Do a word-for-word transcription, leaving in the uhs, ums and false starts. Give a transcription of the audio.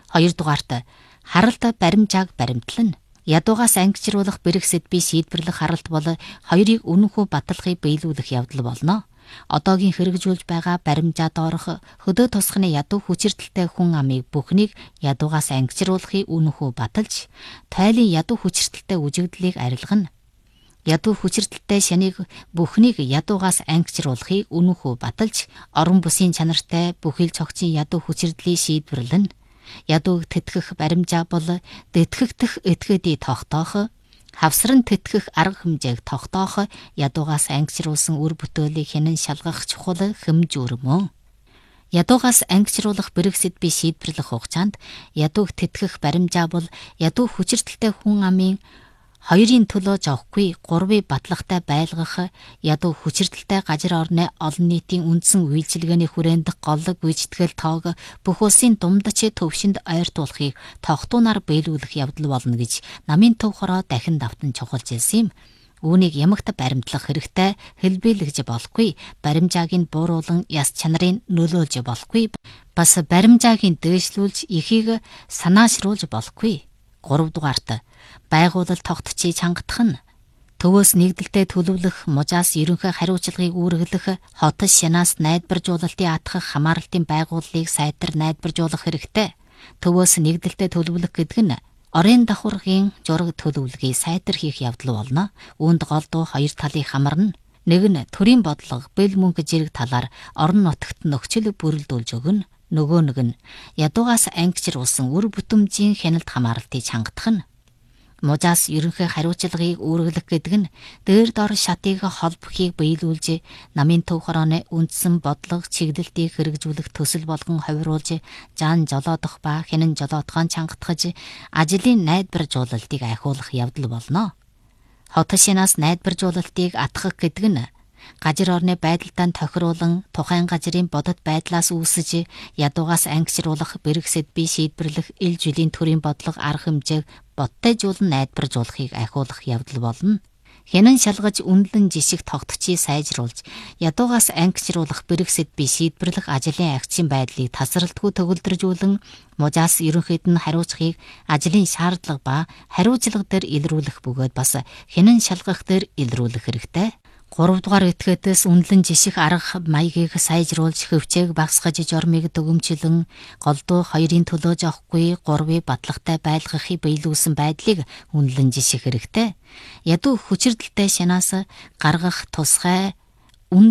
Хоёрдугаарт харалт баримжааг баримтлана. Ядуугаас ангижруулах бэрхсэд би шийдвэрлэх харалт бол хоёрыг үнэнхүү баталгыг биелүүлэх явдал болно. Одоогийн хэрэгжүүлж байгаа баримжаа доорох хөдөө тусганы ядуу хүчирдэлтэй хүн амыг бүхнийг ядуугаас ангижруулахыг үнэнхүү баталж, тойлын ядуу хүчирдэлтэй үжигдлийг арилгана. Ядуу хүчирдэлтэй шанийг бүхнийг ядуугаас ангижруулахыг үнэнхүү баталж, орон бүсийн чанартай бүхэл цогцын ядуу хүчирдлийг шийдвэрлэнэ. Ядууг тэтгэх баримжаа бол тэтгэгдэх этгээдийг тогтоох, хавсран тэтгэх арга хэмжээг тогтоох ядуугаас ангижруулсан үр бүтээлийг хянан шалгах чухал хэмжүүр мөн. Ядуугаас ангижруулах бэрхсэд би шийдвэрлэх хугацаанд ядууг тэтгэх баримжаа бол ядуу хүчирдэлтэй хүн амын хоёрын төлөө жавхгүй гурвыг батлагтай байлгах ядуу хүчирдэлтэй газар орны олон нийтийн үндсэн үйлчилгээний хүрээнд голлог гүйцэтгэл тоог бүх улсын думдач төвшөнд ойртуулахыг тогтуунаар биелүүлэх явдал болно гэж намын төв хороо дахин давтан чухалж хэлсэн юм. Үүнийг ямагт баримтлах хэрэгтэй, хэлбэлэгж болохгүй, баримжааг нь бууруулан яс чанарыг нөлөөлж болохгүй, бас баримжааг нь дээшлүүлж ихийг санаашруулж болохгүй. Гуравдугаарт байгууллал тогтчий чангадах нь төвөөс нэгдэлтэй төлөвлөх, мужаас ерөнхий хариуцлагыг үүргэлэх, хотос шянаас найдваржуулалтын атгах хамаарлалтын байгууллагыг сайтар найдваржуулах хэрэгтэй. Төвөөс нэгдэлтэй төлөвлөх гэдэг нь орон давхаргын зураг төлөвлөгөөийг сайтар хийх явдал болно. Үүнд голдуу хоёр талыг хамарна. Нэг нь төрийн бодлого, бэл мөнгө зэрэг талаар орон нутагт нөхцөл бүрэлдүүлж өгнө. Нөгөө нэг нь ядуугаас ангижруулсан үр бүтэмжийн хяналт хамаарлалтыг чангадах нь. Мужаас ерөнхий хариуцлагыг үүргэлэх гэдэг нь дээр дор шатыг холбохыг биелүүлж, намын төв хорооны үндсэн бодлого чиглэлтийг хэрэгжүүлэх төсөл болгон хувируулж, жан жолоодох ба хянан жолоодохоо чангатгаж, ажлын найдваржуулалтыг ахиулах явдал болно. Хотошинаас найдваржуулалтыг атгах гэдэг нь газар орны байдалтай тохируулан тухайн газрын бодит байдлаас үүсэж ядуугаас ангижруулах бэрхсэд би шийдвэрлэх ил жилийн төрийн бодлого арга хэмжээг боттойжуулан найдваржуулахыг ахиулах явдал болно. Хянан шалгаж үнэлэн жишг тогтчийг сайжруулж, ядуугаас ангижруулах бэрхсэд би шийдвэрлэх ажлын агчийн байдлыг тасралтгүй төгөлдржүүлэн, мужаас ерөнхийд нь хариуцахыг ажлын шаардлага ба хариуцлага дээр илрүүлэх бөгөөд бас хянан шалгах дээр илрүүлэх хэрэгтэй. Гуравдугаар этгээдээс үнэлэн жишг арга маягийг сайжруулж, хөвчээг багасгаж, жормыг дөгөмжлөн, голдуу хоёрын төлөө жавхгүй гурвыг батлагтай байлгахыг биелүүлсэн байдлыг үнэлэн жишг хэрэгтэй. Ядуу хүчирдэлтэй шанаас гаргах тусгай